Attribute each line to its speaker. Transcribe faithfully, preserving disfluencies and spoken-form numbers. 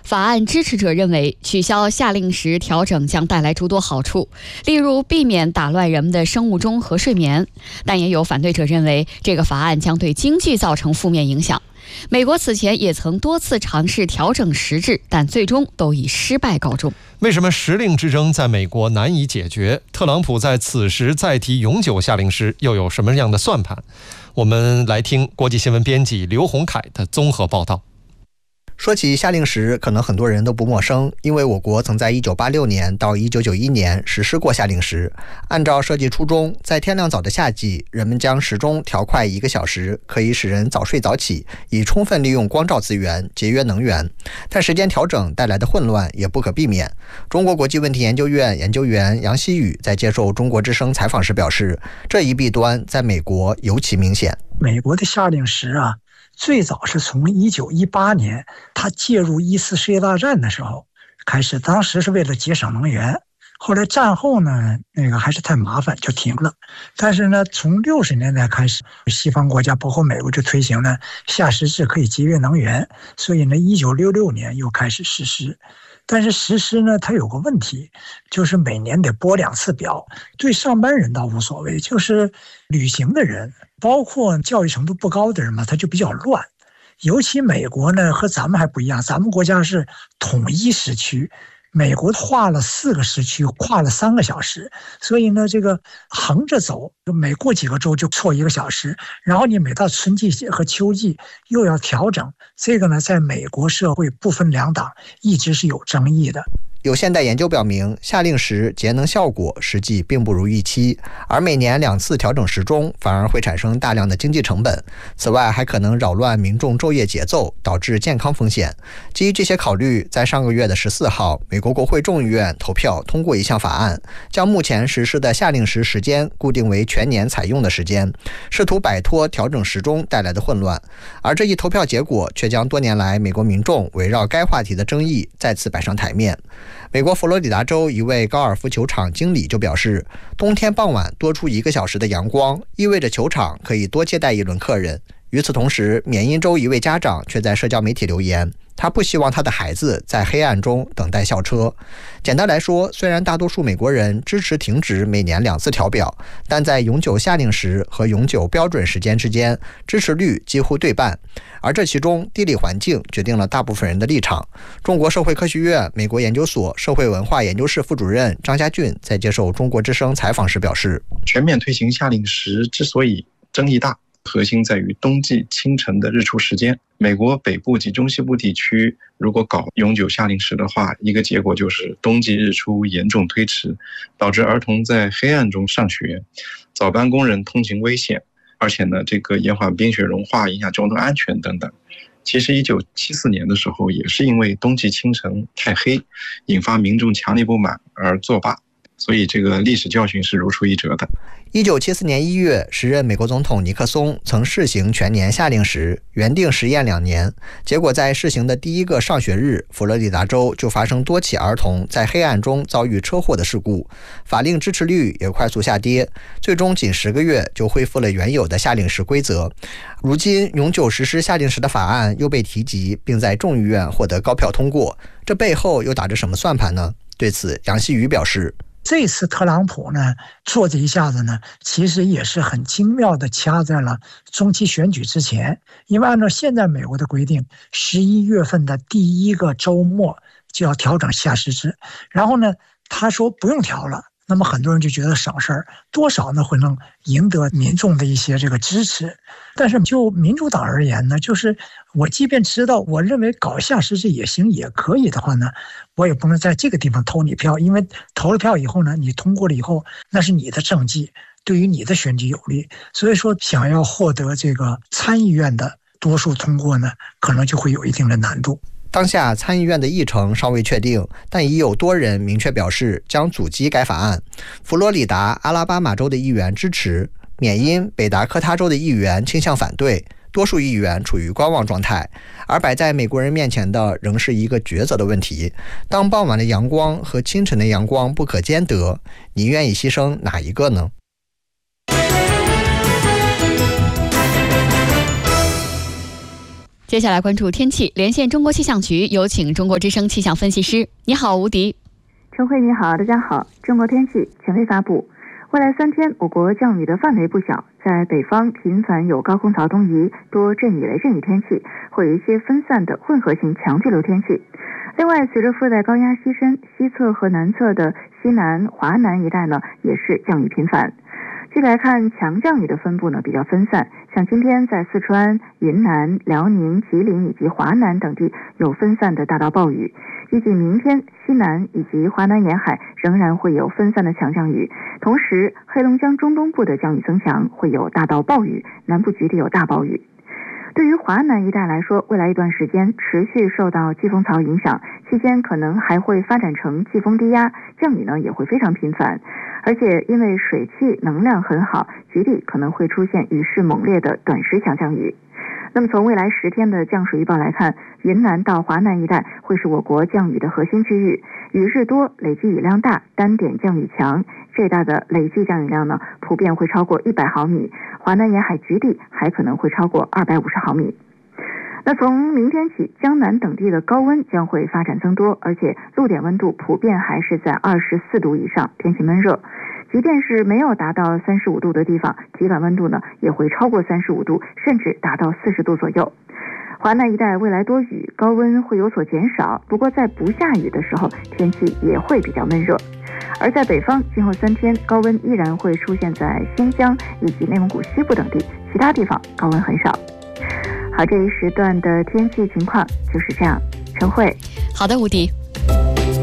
Speaker 1: 法案支持者认为，取消夏令时调整将带来诸多好处，例如避免打乱人们的生物钟和睡眠。但也有反对者认为，这个法案将对经济造成负面影响。美国此前也曾多次尝试调整时制，但最终都以失败告终。
Speaker 2: 为什么时令之争在美国难以解决？特朗普在此时再提永久夏令时，又有什么样的算盘？我们来听国际新闻编辑刘洪凯的综合报道。
Speaker 3: 说起夏令时，可能很多人都不陌生，因为我国曾在一九八六年到一九九一年实施过夏令时。按照设计初衷，在天亮早的夏季，人们将时钟调快一个小时，可以使人早睡早起，以充分利用光照资源，节约能源。但时间调整带来的混乱也不可避免。中国国际问题研究院研究员杨希宇在接受中国之声采访时表示，这一弊端在美国尤其明显。
Speaker 4: 美国的夏令时啊，最早是从一九一八年他介入一次世界大战的时候开始，当时是为了节省能源，后来战后呢，那个还是太麻烦就停了。但是呢，从六十年代开始，西方国家包括美国就推行了夏时制，可以节约能源，所以呢一九六六年又开始实施。但是实施呢，它有个问题，就是每年得拨两次表。对上班人倒无所谓，就是旅行的人，包括教育程度不高的人嘛，他就比较乱。尤其美国呢和咱们还不一样，咱们国家是统一时区，美国划了四个时区，跨了三个小时，所以呢，这个横着走，每过几个周就错一个小时，然后你每到春季和秋季又要调整，这个呢，在美国社会不分两党，一直是有争议的。
Speaker 3: 有现代研究表明，夏令时节能效果实际并不如预期，而每年两次调整时钟反而会产生大量的经济成本。此外，还可能扰乱民众昼夜节奏，导致健康风险。基于这些考虑，在上个月的十四号，美国国会众议院投票通过一项法案，将目前实施的夏令时时间固定为全年采用的时间，试图摆脱调整时钟带来的混乱。而这一投票结果却将多年来美国民众围绕该话题的争议再次摆上台面。美国佛罗里达州一位高尔夫球场经理就表示，冬天傍晚多出一个小时的阳光，意味着球场可以多接待一轮客人。与此同时，缅因州一位家长却在社交媒体留言，他不希望他的孩子在黑暗中等待校车。简单来说，虽然大多数美国人支持停止每年两次调表，但在永久夏令时和永久标准时间之间，支持率几乎对半。而这其中，地理环境决定了大部分人的立场。中国社会科学院美国研究所社会文化研究室副主任张家俊在接受中国之声采访时表示，
Speaker 5: 全面推行夏令时之所以争议大，核心在于冬季清晨的日出时间。美国北部及中西部地区如果搞永久夏令时的话，一个结果就是冬季日出严重推迟，导致儿童在黑暗中上学，早班工人通勤危险，而且呢，这个延缓冰雪融化，影响交通安全等等。其实一九七四年的时候，也是因为冬季清晨太黑，引发民众强烈不满而作罢。所以这个历史教训是如出一辙的。
Speaker 3: 一九七四年一月，时任美国总统尼克松曾试行全年夏令时，原定实验两年，结果在试行的第一个上学日，佛罗里达州就发生多起儿童在黑暗中遭遇车祸的事故，法令支持率也快速下跌，最终仅十个月就恢复了原有的夏令时规则。如今永久实施夏令时的法案又被提及，并在众议院获得高票通过，这背后又打着什么算盘呢？对此，杨希宇表示，
Speaker 4: 这次特朗普呢做这一下子呢，其实也是很精妙的掐在了中期选举之前，因为按照现在美国的规定，十一月份的第一个周末就要调整夏时制，然后呢，他说不用调了。那么很多人就觉得省事儿，多少呢会能赢得民众的一些这个支持。但是就民主党而言呢，就是我即便知道我认为搞夏时制也行也可以的话呢，我也不能在这个地方投你票，因为投了票以后呢，你通过了以后，那是你的政绩，对于你的选举有利。所以说想要获得这个参议院的多数通过呢，可能就会有一定的难度。
Speaker 3: 当下参议院的议程尚未确定，但已有多人明确表示将阻击该法案。佛罗里达、阿拉巴马州的议员支持，缅因、北达科他州的议员倾向反对，多数议员处于观望状态。而摆在美国人面前的仍是一个抉择的问题：当傍晚的阳光和清晨的阳光不可兼得，你愿意牺牲哪一个呢？
Speaker 1: 接接下来关注天气，连线中国气象局，有请中国之声气象分析师。你好，吴迪。
Speaker 6: 陈慧你好，大家好。中国天气权威发布，未来三天我国降雨的范围不小，在北方频繁有高空槽东移，多阵雨雷阵雨天气，会有一些分散的混合型强对流天气。另外，随着副带高压西伸，西侧和南侧的西南、华南一带呢，也是降雨频繁。具体来看，强降雨的分布呢比较分散，像今天在四川、云南、辽宁、吉林以及华南等地有分散的大到暴雨。预计明天西南以及华南沿海仍然会有分散的强降雨，同时黑龙江中东部的降雨增强，会有大到暴雨，南部局地有大暴雨。对于华南一带来说，未来一段时间持续受到季风槽影响，期间可能还会发展成季风低压，降雨呢也会非常频繁，而且因为水汽能量很好，局地可能会出现雨势猛烈的短时强降雨。那么从未来十天的降水预报来看，云南到华南一带会是我国降雨的核心区域，雨势多，累计雨量大，单点降雨强，这一带的累计降雨量呢普遍会超过一百毫米，华南沿海局地还可能会超过二百五十毫米。那从明天起，江南等地的高温将会发展增多，而且陆点温度普遍还是在二十四度以上，天气闷热。即便是没有达到三十五度的地方，体感温度呢也会超过三十五度，甚至达到四十度左右。华南一带未来多雨，高温会有所减少，不过在不下雨的时候，天气也会比较闷热。而在北方，今后三天高温依然会出现在新疆以及内蒙古西部等地，其他地方高温很少。好，这一时段的天气情况就是这样。陈慧，
Speaker 1: 好的，吴迪。